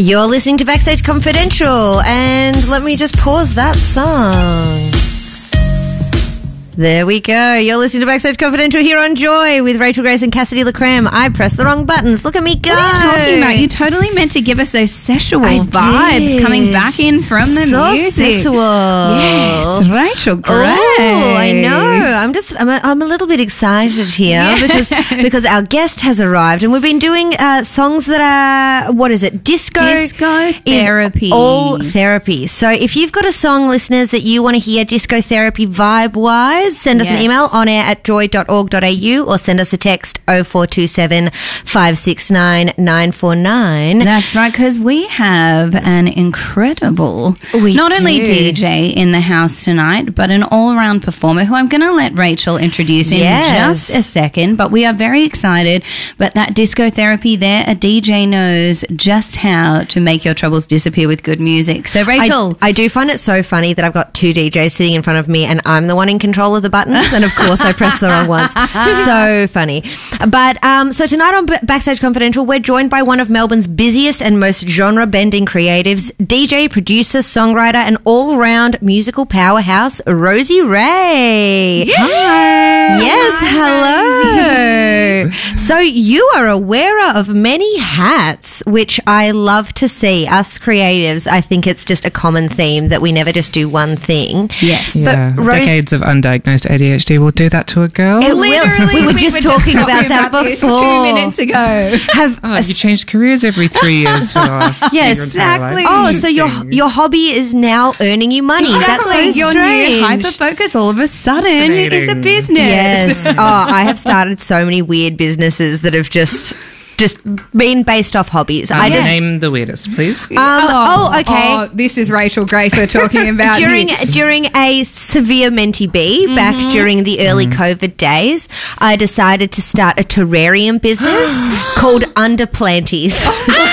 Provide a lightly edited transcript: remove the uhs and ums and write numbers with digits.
You're listening to Backstage Confidential, and let me just pause that song. There we go. You're listening to Backstage Confidential here on Joy with Rachel Grace and Cassidy LaCreme. I pressed the wrong buttons. Look at me go. What are you talking about? You totally meant to give us those sexual vibes coming back in from the so music. Sexual. Yes, Rachel Grace. Oh, I know. I'm a little bit excited here because our guest has arrived, and we've been doing songs that are, what is it? Disco therapy. All therapy. So if you've got a song, listeners, that you want to hear disco therapy vibe-wise, send us an email on air at joy.org.au or send us a text 0427 569 949. That's right, because we have an incredible, not only DJ in the house tonight, but an all-around performer who I'm going to let Rachel introduce in just a second. But we are very excited. But that disco therapy there, a DJ knows just how to make your troubles disappear with good music. So, Rachel. I do find it so funny that I've got two DJs sitting in front of me and I'm the one in control of the buttons, and of course I pressed the wrong ones. So funny. But so tonight on Backstage Confidential, we're joined by one of Melbourne's busiest and most genre-bending creatives, DJ, producer, songwriter, and all-round musical powerhouse, Rosie Ray. Yeah. Hi. Yes, hello. So you are a wearer of many hats, which I love to see. Us creatives, I think it's just a common theme that we never just do one thing. Yes. Yeah, but decades of undiagnosed ADHD will do that to a girl. It will. We were just talking about that before. 2 minutes ago. You changed careers every 3 years for the last Yes, your entire exactly. life. Oh, so your hobby is now earning you money. That's so Your strange. new hyper-focus all of a sudden is a business. Yes. Oh, I have started so many weird businesses that have just been based off hobbies. Name the weirdest, please. Okay. Oh, this is Rachel Grace we're talking about. During a severe mentee B, back during the early COVID days, I decided to start a terrarium business called Underplanties.